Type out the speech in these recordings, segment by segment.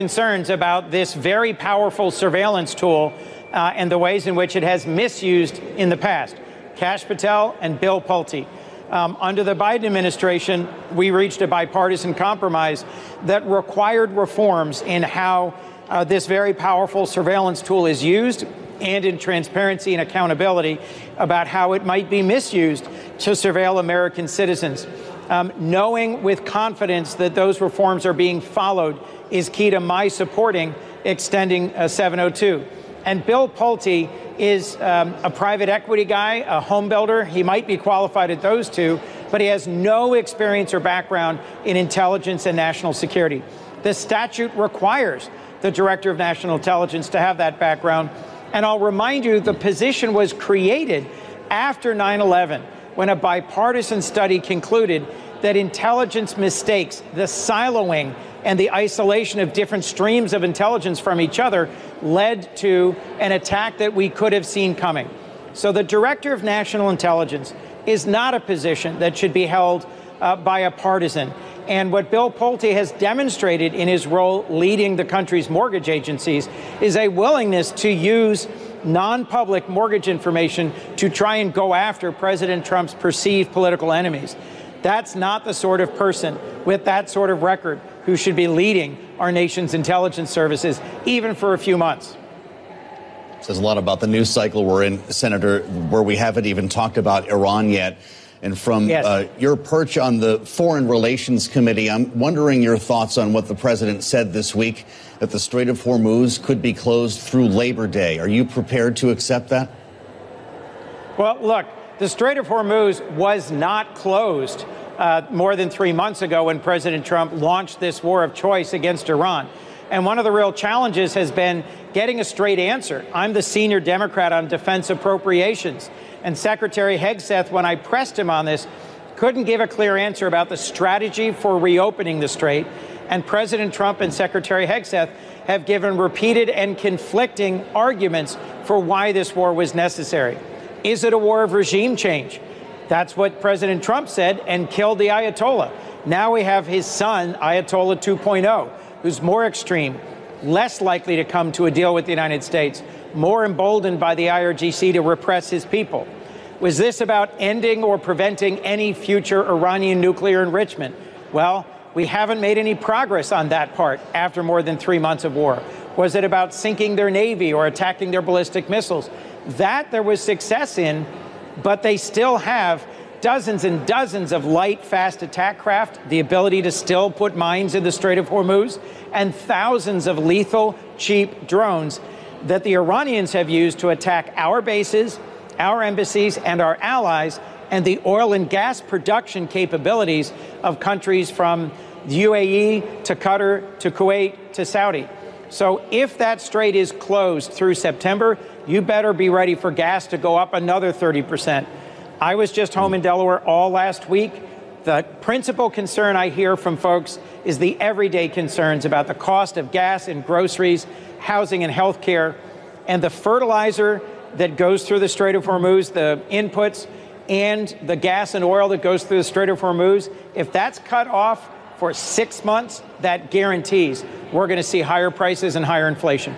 Concerns about this very powerful surveillance tool and the ways in which it has misused in the past. Kash Patel and Bill Pulte. Under the Biden administration, we reached a bipartisan compromise that required reforms in how this very powerful surveillance tool is used and in transparency and accountability about how it might be misused to surveil American citizens. Knowing with confidence that those reforms are being followed is key to my supporting extending 702. And Bill Pulte is a private equity guy, a home builder. He might be qualified at those two, but he has no experience or background in intelligence and national security. The statute requires the Director of National Intelligence to have that background. And I'll remind you, the position was created after 9/11, when a bipartisan study concluded that intelligence mistakes, the siloing and the isolation of different streams of intelligence from each other, led to an attack that we could have seen coming. So the Director of National Intelligence is not a position that should be held by a partisan. And what Bill Pulte has demonstrated in his role leading the country's mortgage agencies is a willingness to use non-public mortgage information to try and go after President Trump's perceived political enemies. That's not the sort of person with that sort of record who should be leading our nation's intelligence services, even for a few months. Says a lot about the news cycle we're in, Senator, where we haven't even talked about Iran yet. And from your perch on the Foreign Relations Committee, I'm wondering your thoughts on what the president said this week, that the Strait of Hormuz could be closed through Labor Day. Are you prepared to accept that? Well, look, the Strait of Hormuz was not closed more than 3 months ago when President Trump launched this war of choice against Iran. And one of the real challenges has been getting a straight answer. I'm the senior Democrat on defense appropriations. And Secretary Hegseth, when I pressed him on this, couldn't give a clear answer about the strategy for reopening the strait. And President Trump and Secretary Hegseth have given repeated and conflicting arguments for why this war was necessary. Is it a war of regime change? That's what President Trump said and killed the Ayatollah. Now we have his son, Ayatollah 2.0, who's more extreme, less likely to come to a deal with the United States, more emboldened by the IRGC to repress his people. Was this about ending or preventing any future Iranian nuclear enrichment? Well, we haven't made any progress on that part after more than 3 months of war. Was it about sinking their navy or attacking their ballistic missiles? That there was success in, but they still have dozens and dozens of light, fast attack craft, the ability to still put mines in the Strait of Hormuz, and thousands of lethal, cheap drones that the Iranians have used to attack our bases, our embassies, and our allies, and the oil and gas production capabilities of countries from UAE to Qatar to Kuwait to Saudi. So if that strait is closed through September, you better be ready for gas to go up another 30%. I was just home in Delaware all last week. The principal concern I hear from folks is the everyday concerns about the cost of gas and groceries, housing and health care, and the fertilizer that goes through the Strait of Hormuz, the inputs, and the gas and oil that goes through the Strait of Hormuz. If that's cut off for 6 months, that guarantees we're going to see higher prices and higher inflation.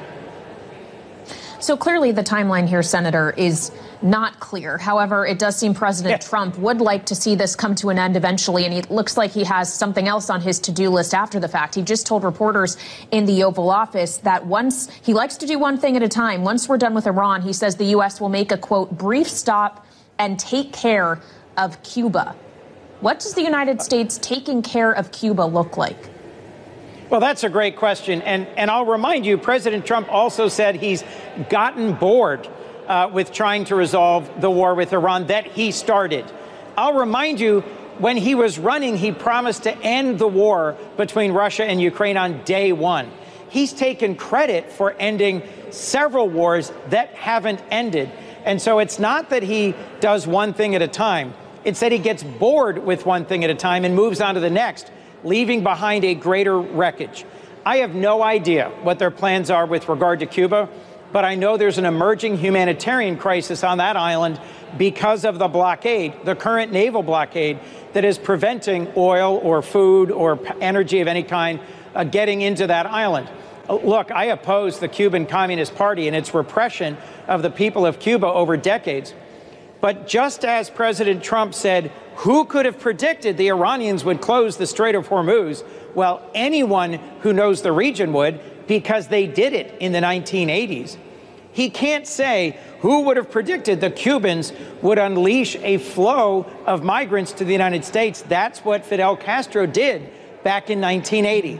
So clearly the timeline here, Senator, is not clear. However, it does seem President Trump would like to see this come to an end eventually, and it looks like he has something else on his to-do list after the fact. He just told reporters in the Oval Office that once he likes to do one thing at a time. Once we're done with Iran, he says the U.S. will make a, quote, brief stop and take care of Cuba. What does the United States taking care of Cuba look like? Well, that's a great question. And I'll remind you, President Trump also said he's gotten bored with trying to resolve the war with Iran that he started. I'll remind you, when he was running, he promised to end the war between Russia and Ukraine on day one. He's taken credit for ending several wars that haven't ended. And so it's not that he does one thing at a time. It's that he gets bored with one thing at a time and moves on to the next, leaving behind a greater wreckage. I have no idea what their plans are with regard to Cuba, but I know there's an emerging humanitarian crisis on that island because of the blockade, the current naval blockade, that is preventing oil or food or energy of any kind getting into that island. Look, I oppose the Cuban Communist Party and its repression of the people of Cuba over decades. But just as President Trump said, who could have predicted the Iranians would close the Strait of Hormuz? Well, anyone who knows the region would, because they did it in the 1980s. He can't say who would have predicted the Cubans would unleash a flow of migrants to the United States. That's what Fidel Castro did back in 1980.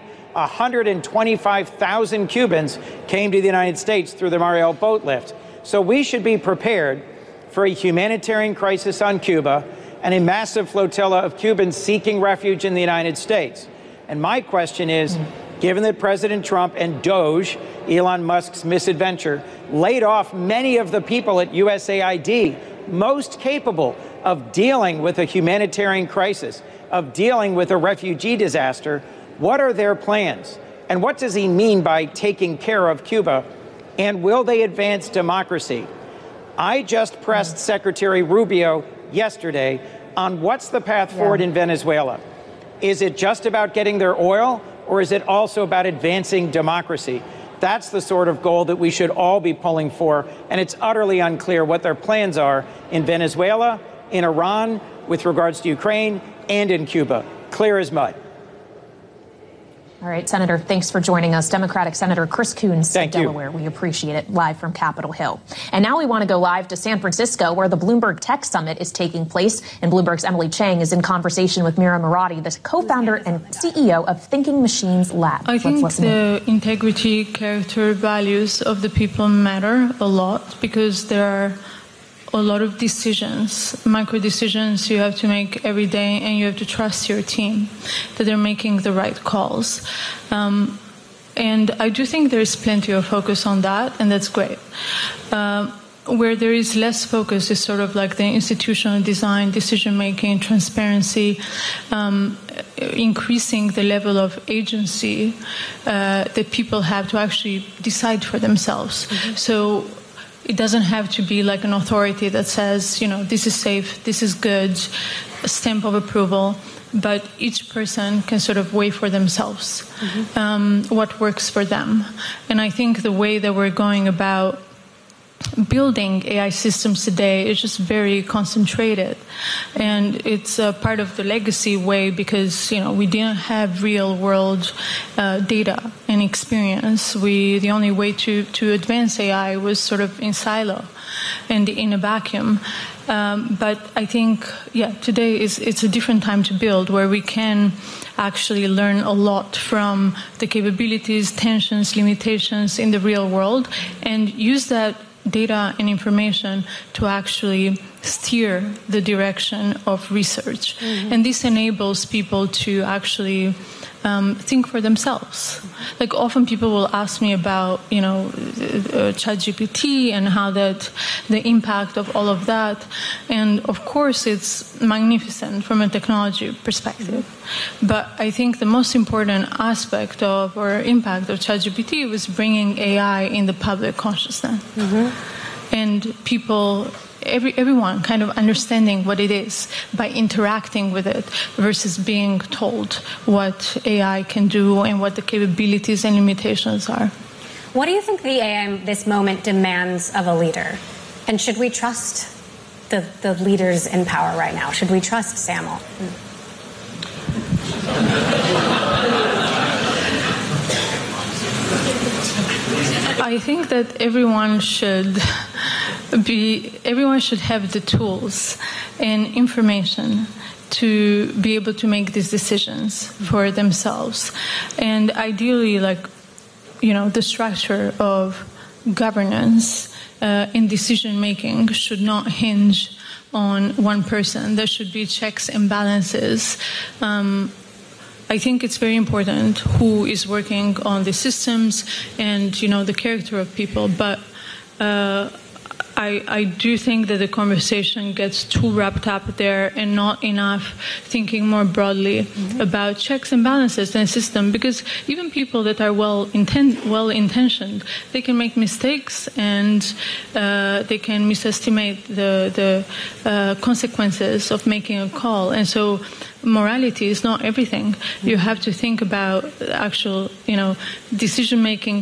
125,000 Cubans came to the United States through the Mariel boat lift. So we should be prepared for a humanitarian crisis on Cuba and a massive flotilla of Cubans seeking refuge in the United States. And my question is, given that President Trump and Doge, Elon Musk's misadventure, laid off many of the people at USAID most capable of dealing with a humanitarian crisis, of dealing with a refugee disaster, what are their plans? And what does he mean by taking care of Cuba? And will they advance democracy? I just pressed Secretary Rubio yesterday on what's the path forward in Venezuela. Is it just about getting their oil, or is it also about advancing democracy? That's the sort of goal that we should all be pulling for, and it's utterly unclear what their plans are in Venezuela, in Iran, with regards to Ukraine, and in Cuba. Clear as mud. All right, Senator, thanks for joining us. Democratic Senator Chris Coons of Delaware. We appreciate it, live from Capitol Hill. And now we want to go live to San Francisco, where the Bloomberg Tech Summit is taking place. And Bloomberg's Emily Chang is in conversation with Mira Murati, the co-founder and CEO of Thinking Machines Lab. I think the integrity, character, values of the people matter a lot, because there are a lot of decisions, micro decisions you have to make every day, and you have to trust your team that they're making the right calls. And I do think there is plenty of focus on that, and that's great. Where there is less focus is sort of like the institutional design, decision-making, transparency, increasing the level of agency that people have to actually decide for themselves. So it doesn't have to be like an authority that says, you know, this is safe, this is good, a stamp of approval, but each person can sort of weigh for themselves what works for them. And I think the way that we're going about building AI systems today is just very concentrated, and it's a part of the legacy way, because we didn't have real world data and experience. The only way to advance AI was sort of in silo and in a vacuum. But I think today it's a different time to build, where we can actually learn a lot from the capabilities, tensions, limitations in the real world, and use that data and information to actually steer the direction of research. And this enables people to actually think for themselves. Like, often people will ask me about, ChatGPT and how the impact of all of that. And of course, it's magnificent from a technology perspective. But I think the most important aspect of, or impact of ChatGPT was bringing AI in the public consciousness. And people, everyone kind of understanding what it is by interacting with it, versus being told what AI can do and what the capabilities and limitations are. What do you think the AI in this moment demands of a leader? And should we trust the leaders in power right now? Should we trust Sam Altman? I think that everyone should have the tools and information to be able to make these decisions for themselves. And ideally, the structure of governance in decision making should not hinge on one person. There should be checks and balances. I think it's very important who is working on the systems and, the character of people. But I I do think that the conversation gets too wrapped up there and not enough thinking more broadly about checks and balances in the system, because even people that are well-intentioned, they can make mistakes and they can misestimate the consequences of making a call. And so morality is not everything. You have to think about actual, decision-making